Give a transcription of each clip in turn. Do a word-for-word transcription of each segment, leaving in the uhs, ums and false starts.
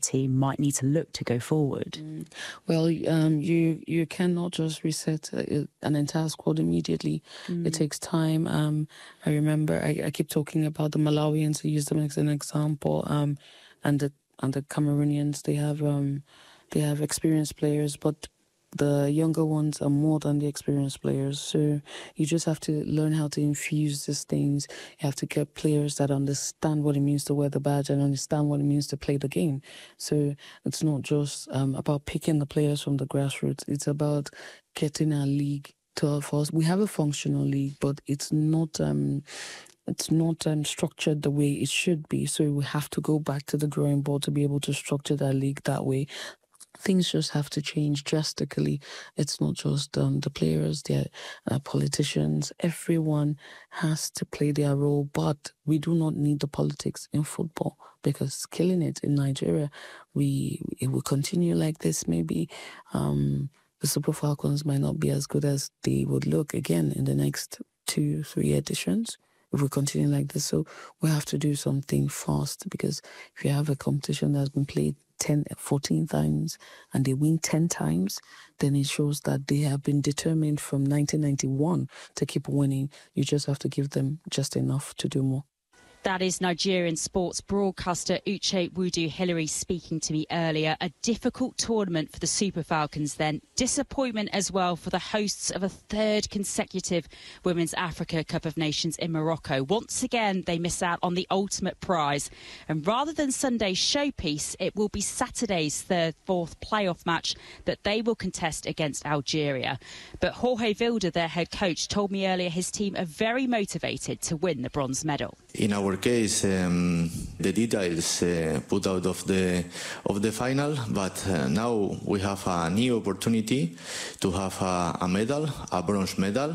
team might need to look to go forward? Mm. Well, um, you you cannot just reset uh, an entire squad immediately. Mm. It takes time. Um, I remember I, I keep talking about the Malawians. I use them as an example. Um, and the and the Cameroonians, they have um, they have experienced players, but the younger ones are more than the experienced players. So you just have to learn how to infuse these things. You have to get players that understand what it means to wear the badge and understand what it means to play the game. So it's not just um, about picking the players from the grassroots. It's about getting our league to our force. We have a functional league, but it's not... Um, It's not um, structured the way it should be. So we have to go back to the drawing board to be able to structure that league that way. Things just have to change drastically. It's not just um, the players, the uh, politicians. Everyone has to play their role, but we do not need the politics in football because it's killing it in Nigeria. We it will continue like this. Maybe um, the Super Falcons might not be as good as they would look again in the next two, three editions if we continue like this. So we have to do something fast, because if you have a competition that's been played ten, fourteen times and they win ten times, then it shows that they have been determined from nineteen ninety-one to keep winning. You just have to give them just enough to do more. That is Nigerian sports broadcaster Uche Wudu-Hillary speaking to me earlier. A difficult tournament for the Super Falcons then. Disappointment as well for the hosts of a third consecutive Women's Africa Cup of Nations in Morocco. Once again, they miss out on the ultimate prize. And rather than Sunday's showpiece, it will be Saturday's third, fourth playoff match that they will contest against Algeria. But Jorge Vilda, their head coach, told me earlier his team are very motivated to win the bronze medal. In our case, um, the details uh, put out of the of the final, but uh, now we have a new opportunity to have a, a medal, a bronze medal.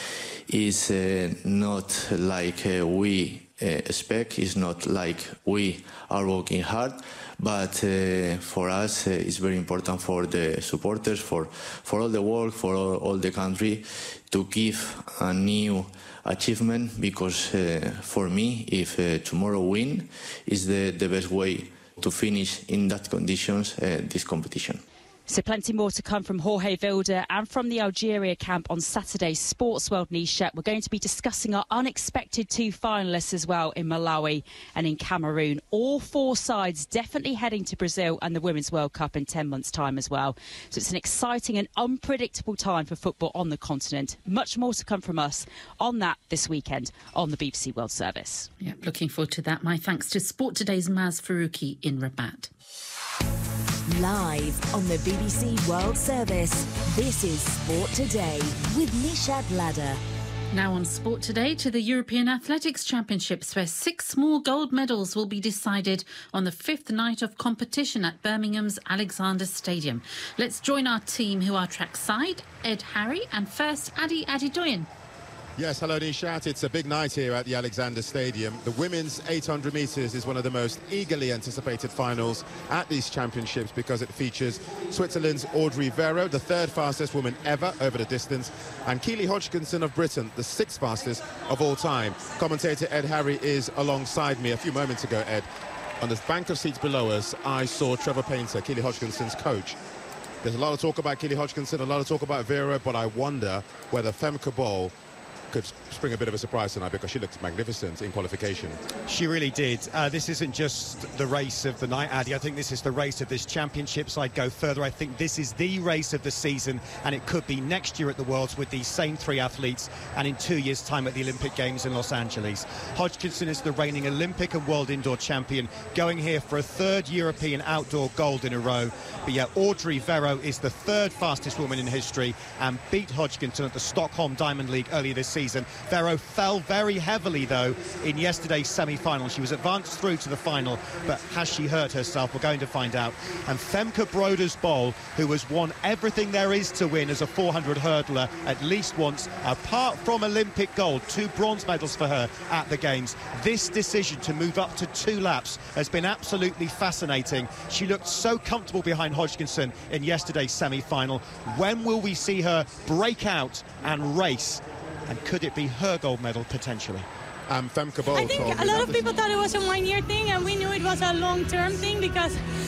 It's uh, not like uh, we uh, expect. It's not like we are working hard. But uh, for us, uh, it's very important for the supporters, for for all the world, for all, all the country, to give a new achievement, because uh, for me, if uh, tomorrow win, is the, the best way to finish in that conditions uh, this competition. So plenty more to come from Jorge Vilda and from the Algeria camp on Saturday's Sports World Nisha. We're going to be discussing our unexpected two finalists as well in Malawi and in Cameroon. All four sides definitely heading to Brazil and the Women's World Cup in ten months' time as well. So it's an exciting and unpredictable time for football on the continent. Much more to come from us on that this weekend on the B B C World Service. Yeah, looking forward to that. My thanks to Sport Today's Maz Faruqi in Rabat. Live on the B B C World Service, this is Sport Today with Nishat Ladder. Now on Sport Today, to the European Athletics Championships, where six more gold medals will be decided on the fifth night of competition at Birmingham's Alexander Stadium. Let's join our team who are trackside, Ed Harry, and first Adi Adedoyin. Yes, hello Nishat. It's a big night here at the Alexander Stadium. The women's eight hundred metres is one of the most eagerly anticipated finals at these championships because it features Switzerland's Audrey Vero, the third fastest woman ever over the distance, and Keely Hodgkinson of Britain, the sixth fastest of all time. Commentator Ed Harry is alongside me. A few moments ago, Ed, on the bank of seats below us, I saw Trevor Painter, Keely Hodgkinson's coach. There's a lot of talk about Keely Hodgkinson, a lot of talk about Vero, but I wonder whether Femke Bol could spring a bit of a surprise tonight, because she looked magnificent in qualification. She really did. Uh, this isn't just the race of the night, Addy. I think this is the race of this championships. I'd go further. I think this is the race of the season, and it could be next year at the Worlds with these same three athletes, and in two years' time at the Olympic Games in Los Angeles. Hodgkinson is the reigning Olympic and world indoor champion, going here for a third European outdoor gold in a row. But yeah, Audrey Vero is the third fastest woman in history and beat Hodgkinson at the Stockholm Diamond League earlier this season. Vero fell very heavily, though, in yesterday's semi-final. She was advanced through to the final, but has she hurt herself? We're going to find out. And Femke Broders-Bol, who has won everything there is to win as a four hundred hurdler at least once, apart from Olympic gold, two bronze medals for her at the Games. This decision to move up to two laps has been absolutely fascinating. She looked so comfortable behind Hodgkinson in yesterday's semi-final. When will we see her break out and race? And could it be her gold medal potentially? Um, Femke Bol I think a lot of people thought it was a one-year thing, and we knew it was a long-term thing, because